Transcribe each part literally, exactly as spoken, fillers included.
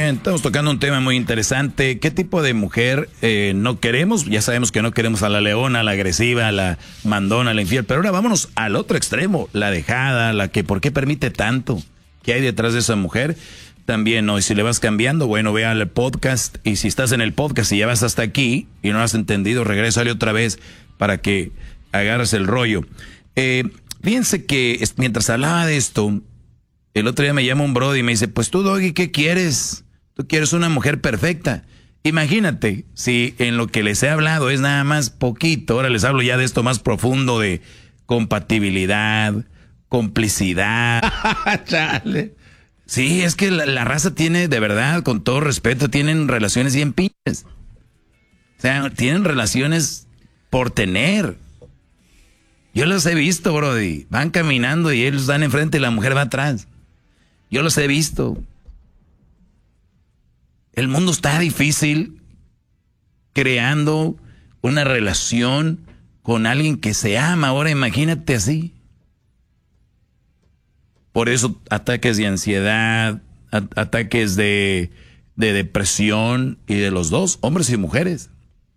Bien, estamos tocando un tema muy interesante. ¿Qué tipo de mujer eh, no queremos? Ya sabemos que no queremos a la leona, a la agresiva, a la mandona, a la infiel. Pero ahora vámonos al otro extremo. La dejada, la que ¿por qué permite tanto? ¿Qué hay detrás de esa mujer? También, ¿no? Y si le vas cambiando, bueno, ve al podcast. Y si estás en el podcast y ya vas hasta aquí y no lo has entendido, regrésale otra vez para que agarres el rollo. Eh, fíjense que mientras hablaba de esto, el otro día me llama un brody y me dice, pues tú, Doggy, ¿qué quieres? Tú quieres una mujer perfecta. Imagínate, si en lo que les he hablado es nada más poquito, ahora les hablo ya de esto más profundo de compatibilidad, complicidad. Chale. Sí, es que la, la raza tiene, de verdad, con todo respeto, tienen relaciones bien pinches. O sea, tienen relaciones por tener. Yo los he visto, brody. Van caminando y ellos dan enfrente y la mujer va atrás. Yo los he visto. El mundo está difícil creando una relación con alguien que se ama. Ahora imagínate así. Por eso ataques de ansiedad, a- ataques de, de depresión y de los dos, hombres y mujeres.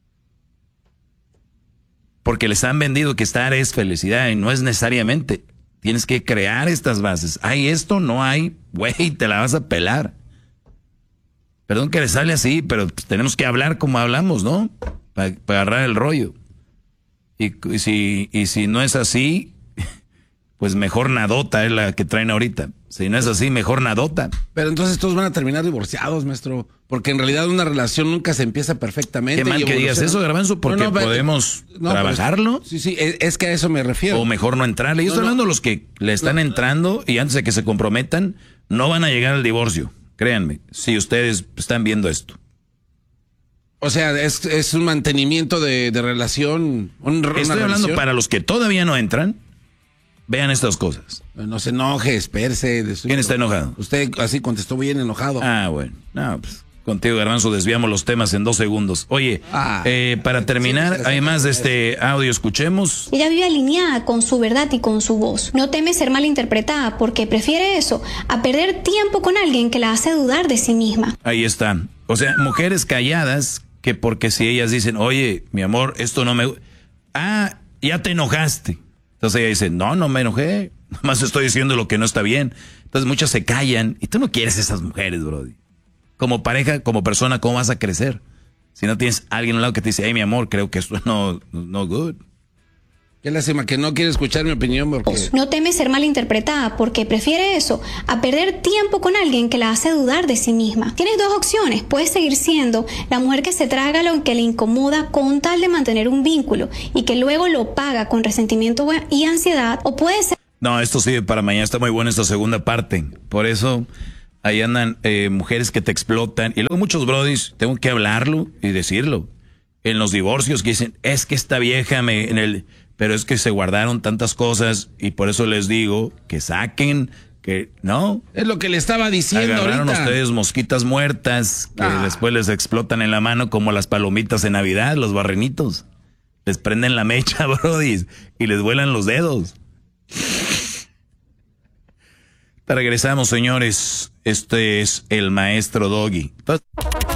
Porque les han vendido que estar es felicidad y no es necesariamente. Tienes que crear estas bases. Hay esto, no hay, güey, te la vas a pelar. Perdón que le sale así, pero pues, tenemos que hablar como hablamos, ¿no? Para pa agarrar el rollo. Y, y, si, y si no es así, pues mejor nadota es la que traen ahorita. Si no es así, mejor nadota. Pero entonces todos van a terminar divorciados, maestro. Porque en realidad una relación nunca se empieza perfectamente. Qué mal que digas eso, Garbanzo, porque no, no, podemos no, trabajarlo. Es, sí, sí, es, es que a eso me refiero. O mejor no entrarle. Yo no, estoy hablando de no, los que le están no, entrando y antes de que se comprometan, no van a llegar al divorcio. Créanme, si ustedes están viendo esto. O sea, es, es un mantenimiento de, de relación. Un, estoy hablando relación. Para los que todavía no entran. Vean estas cosas. No se enoje, espérese. ¿Quién está enojado? Usted así contestó bien enojado. Ah, bueno. No, pues contigo, Garbanzo, desviamos los temas en dos segundos. Oye, ah, eh, para terminar, sí, además de este audio, escuchemos. Ella vive alineada con su verdad y con su voz. No teme ser malinterpretada porque prefiere eso a perder tiempo con alguien que la hace dudar de sí misma. Ahí está. O sea, mujeres calladas que porque si ellas dicen, oye, mi amor, esto no me... Ah, ya te enojaste. Entonces ella dice, no, no me enojé, nomás estoy diciendo lo que no está bien. Entonces muchas se callan y tú no quieres esas mujeres, brody. Como pareja, como persona, ¿cómo vas a crecer? Si no tienes a alguien al lado que te dice, hey, mi amor, creo que esto no, no good. Qué lástima que no quiere escuchar mi opinión porque... No teme ser malinterpretada porque prefiere eso a perder tiempo con alguien que la hace dudar de sí misma. Tienes dos opciones. Puedes seguir siendo la mujer que se traga lo que le incomoda con tal de mantener un vínculo y que luego lo paga con resentimiento y ansiedad, o puedes ser... No, esto sí, para mañana está muy buena esta segunda parte. Por eso ahí andan eh, mujeres que te explotan. Y luego muchos brodis, tengo que hablarlo y decirlo. En los divorcios que dicen, es que esta vieja me... en el pero es que se guardaron tantas cosas y por eso les digo que saquen, que no. Es lo que le estaba diciendo agarraron ahorita. Ustedes mosquitas muertas que ah. después les explotan en la mano como las palomitas en Navidad, los barrenitos. Les prenden la mecha, brodis, y les vuelan los dedos. Regresamos, señores. Este es el maestro Doggy.